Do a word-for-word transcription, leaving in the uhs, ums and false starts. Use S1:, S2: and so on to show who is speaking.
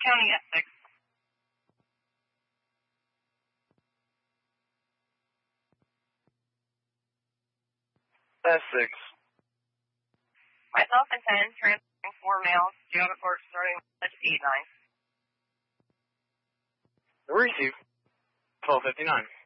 S1: County S six.
S2: S six.
S1: Myself and ten, transferring four males. Do you have a court starting at eight nine?
S2: Receive. twelve fifty-nine.